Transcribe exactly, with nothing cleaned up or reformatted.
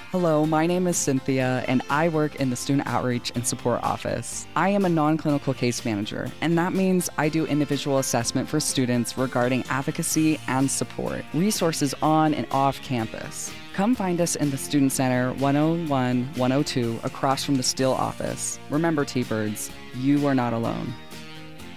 Hello, my name is Cynthia, and I work in the Student Outreach and Support Office. I am a non-clinical case manager, and that means I do individual assessment for students regarding advocacy and support, resources on and off campus. Come find us in the Student Center one oh one, one oh two across from the Still office. Remember, T-Birds, you are not alone.